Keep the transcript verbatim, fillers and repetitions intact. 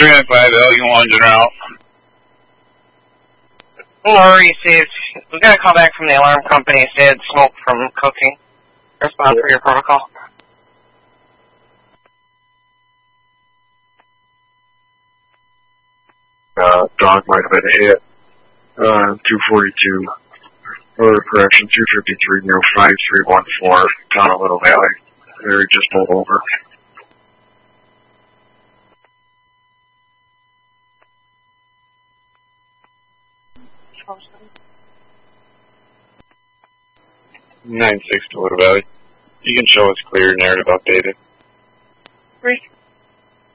three nine five L, you want to out. Hello, Reese. We got a call back from the alarm company. Said smoke from cooking. Respond for your protocol. Uh, dog might have been hit. Uh, two forty-two. Order correction, two fifty-three, near five three one four, town of Little Valley. They just pulled over. nine six to Little Valley. You can show us clear, narrative updated. Reese.